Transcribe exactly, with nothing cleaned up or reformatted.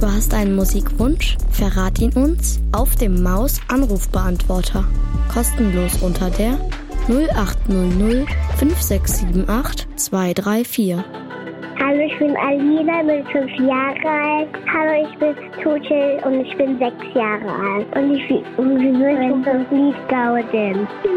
Du hast einen Musikwunsch? Verrat ihn uns auf dem Maus-Anrufbeantworter. Kostenlos unter der null acht null null fünf sechs sieben acht zwei drei vier. Hallo, ich bin Alina, bin fünf Jahre alt. Hallo, ich bin Tuchel und ich bin sechs Jahre alt. Und ich will unbedingt das Lied Gaudenz.